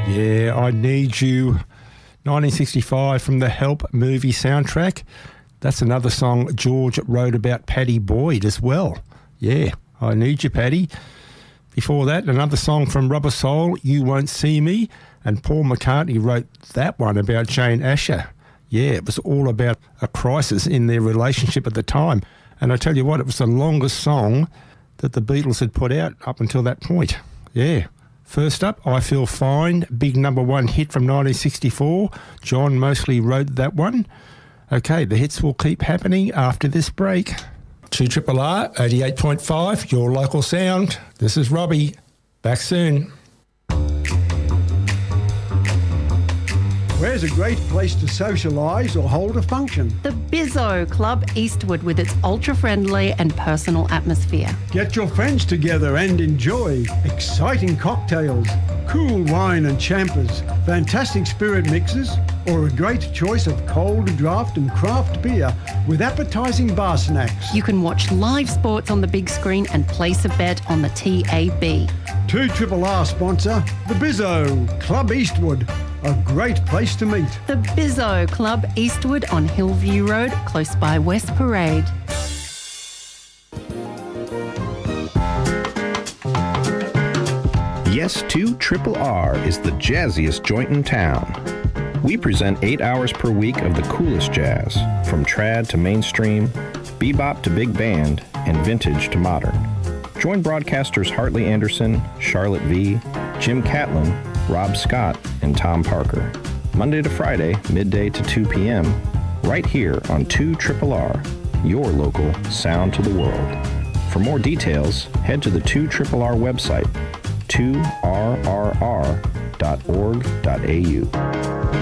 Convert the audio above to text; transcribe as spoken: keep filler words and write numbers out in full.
Yeah, I Need You, nineteen sixty-five from the Help movie soundtrack. That's another song George wrote about Paddy Boyd as well. Yeah, I Need You, Paddy. Before that, another song from Rubber Soul, You Won't See Me, and Paul McCartney wrote that one about Jane Asher. Yeah, it was all about a crisis in their relationship at the time. And I tell you what, it was the longest song that the Beatles had put out up until that point. Yeah. First up, I Feel Fine, big number one hit from nineteen sixty-four. John mostly wrote that one. Okay, the hits will keep happening after this break. two R R R, eighty-eight point five, your local sound. This is Robbie. Back soon. Where's a great place to socialise or hold a function? The Bizzo Club Eastwood with its ultra-friendly and personal atmosphere. Get your friends together and enjoy exciting cocktails, cool wine and champers, fantastic spirit mixes, or a great choice of cold draft and craft beer with appetising bar snacks. You can watch live sports on the big screen and place a bet on the T A B. two R R R sponsor, the Bizzo Club Eastwood. A great place to meet. The Bizzo Club Eastwood on Hillview Road, close by West Parade. Yes to Triple R is the jazziest joint in town. We present eight hours per week of the coolest jazz, from trad to mainstream, bebop to big band, and vintage to modern. Join broadcasters Hartley Anderson, Charlotte V, Jim Catlin, Rob Scott, and Tom Parker. Monday to Friday, midday to two p.m., right here on two R R R, your local sound to the world. For more details, head to the two R R R website, two R R R dot org dot A U.